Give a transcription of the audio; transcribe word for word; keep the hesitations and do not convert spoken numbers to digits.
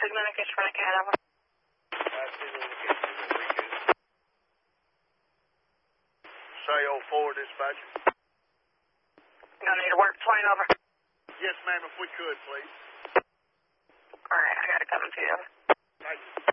signal que es para que era. Say oh four, dispatcher. Gonna need to work plane over. Yes, ma'am, if we could, please. All right, I gotta come to you. Thank you.